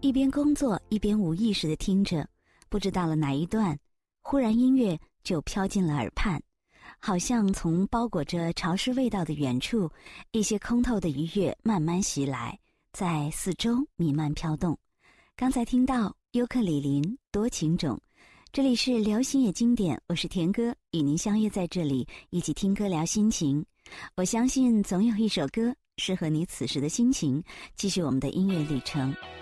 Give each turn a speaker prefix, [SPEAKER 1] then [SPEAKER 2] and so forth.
[SPEAKER 1] 一边工作一边无意识地听着，不知到了哪一段，忽然音乐就飘进了耳畔，好像从包裹着潮湿味道的远处，一些空透的愉悦慢慢袭来，在四周弥漫飘动。刚才听到尤克里林多情种，这里是流行也经典，我是田哥，与您相约在这里，一起听歌聊心情。我相信总有一首歌适合你此时的心情，继续我们的音乐旅程。